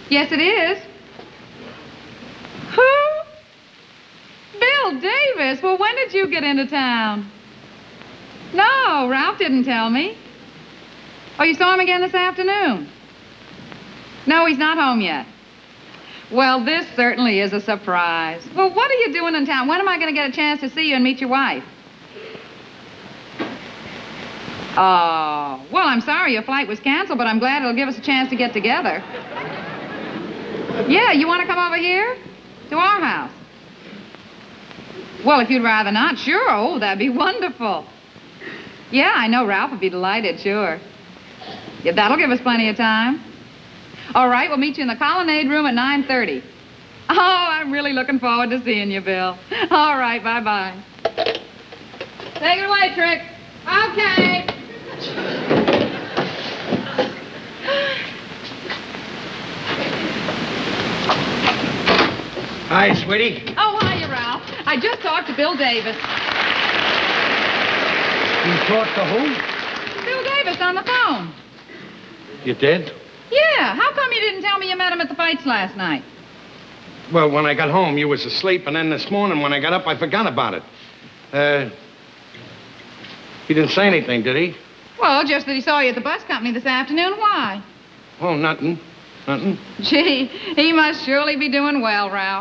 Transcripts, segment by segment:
Yes, it is. Who? Bill Davis. Well, when did you get into town? No, Ralph didn't tell me. Oh, you saw him again this afternoon? No, he's not home yet. Well, this certainly is a surprise. Well, what are you doing in town? When am I going to get a chance to see you and meet your wife? Oh, well, I'm sorry your flight was canceled, but I'm glad it'll give us a chance to get together. Yeah, you want to come over here? To our house? Well, if you'd rather not, sure. Oh, that'd be wonderful. Yeah, I know Ralph would be delighted, sure. Yeah, that'll give us plenty of time. All right, we'll meet you in the Colonnade room at 9:30. Oh, I'm really looking forward to seeing you, Bill. All right, bye-bye. Take it away, Trick. Okay. Hi, sweetie. Oh, hiya, Ralph. I just talked to Bill Davis. You talked to who? Bill Davis on the phone. You did? Yeah, how come you didn't tell me you met him at the fights last night? Well, when I got home, you was asleep, and then this morning when I got up, I forgot about it. He didn't say anything, did he? Well, just that he saw you at the bus company this afternoon. Why? Oh, nothing. Nothing. Gee, he must surely be doing well, Ralph.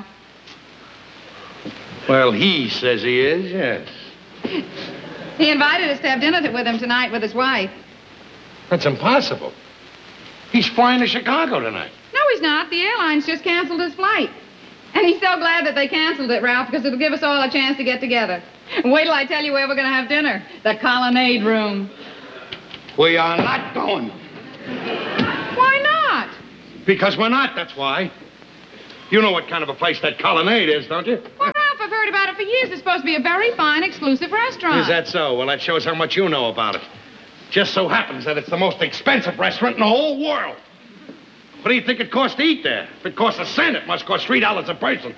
Well, he says he is, yes. He invited us to have dinner with him tonight with his wife. That's impossible. He's flying to Chicago tonight. No, he's not. The airline's just canceled his flight. And he's so glad that they canceled it, Ralph, because it'll give us all a chance to get together. Wait till I tell you where we're going to have dinner. The Colonnade room. We are not going. Why not? Because we're not, that's why. You know what kind of a place that Colonnade is, don't you? Well, Ralph, I've heard about it for years. It's supposed to be a very fine, exclusive restaurant. Is that so? Well, that shows how much you know about it. Just so happens that it's the most expensive restaurant in the whole world. What do you think it costs to eat there? If it costs a cent, it must cost $3 a person.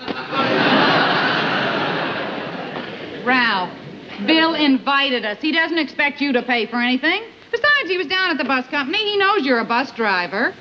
Ralph, Bill invited us. He doesn't expect you to pay for anything. Besides, he was down at the bus company. He knows you're a bus driver.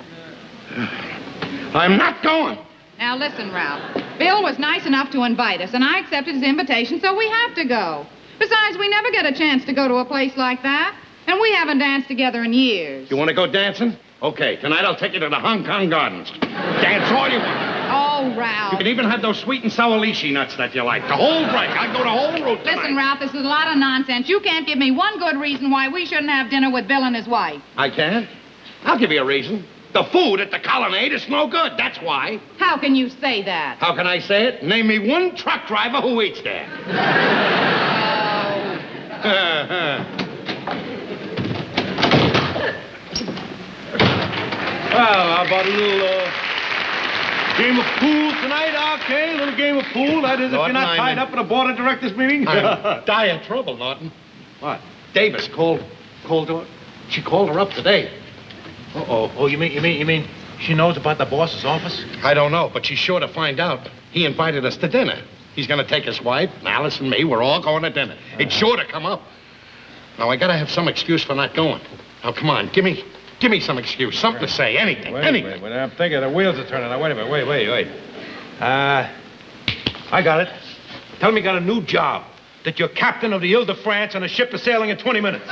I'm not going. Now, listen, Ralph. Bill was nice enough to invite us, and I accepted his invitation, so we have to go. Besides, we never get a chance to go to a place like that. And we haven't danced together in years. You want to go dancing? Okay, tonight I'll take you to the Hong Kong Gardens. Dance all you want. Oh, Ralph. You can even have those sweet and sour lychee nuts that you like. The whole break. I'd go the whole route tonight. Listen, Ralph, this is a lot of nonsense. You can't give me one good reason why we shouldn't have dinner with Bill and his wife. I can't? I'll give you a reason. The food at the Colonnade is no good, that's why. How can you say that? How can I say it? Name me one truck driver who eats there. Oh. Well, how about a little game of pool tonight, okay? A little game of pool. That is, if you're not tied up in a board of directors meeting. I'm dire trouble, Norton. What? Davis called her. She called her up today. Uh-oh. Oh, you mean she knows about the boss's office? I don't know, but she's sure to find out. He invited us to dinner. He's going to take his wife, Alice and me. We're all going to dinner. It's sure to come up. Now, I got to have some excuse for not going. Now, come on, give me some excuse, something to say, anything, anything. Wait, I'm thinking the wheels are turning. Now, wait a minute, wait. I got it. Tell him you got a new job. That you're captain of the Ile de France on a ship that's sailing in 20 minutes.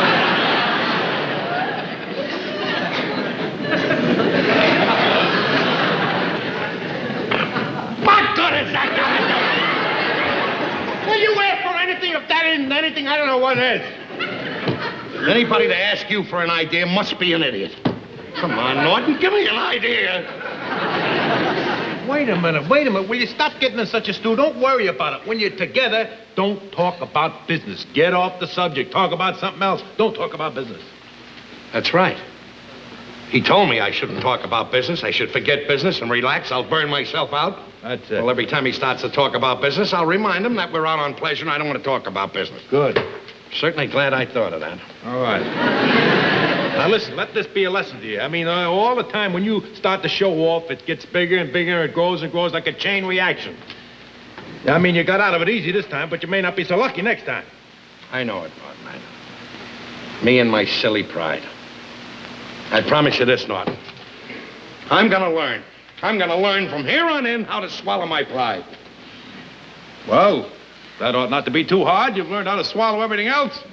What good is that gonna do? Will you ask for anything if that isn't anything? I don't know what is. Anybody to ask you for an idea must be an idiot. Come on, Norton, give me an idea. Wait a minute. Will you stop getting in such a stew? Don't worry about it. When you're together, don't talk about business. Get off the subject. Talk about something else. Don't talk about business. That's right. He told me I shouldn't talk about business. I should forget business and relax. I'll burn myself out. That's it. Well, every time he starts to talk about business, I'll remind him that we're out on pleasure and I don't want to talk about business. Good. Certainly glad I thought of that. All right. Now, listen, let this be a lesson to you. I mean, all the time when you start to show off, it gets bigger and bigger. It grows and grows like a chain reaction. I mean, you got out of it easy this time, but you may not be so lucky next time. I know it, Norton. I know. Me and my silly pride. I promise you this, Norton. I'm going to learn. I'm going to learn from here on in how to swallow my pride. Well, that ought not to be too hard. You've learned how to swallow everything else.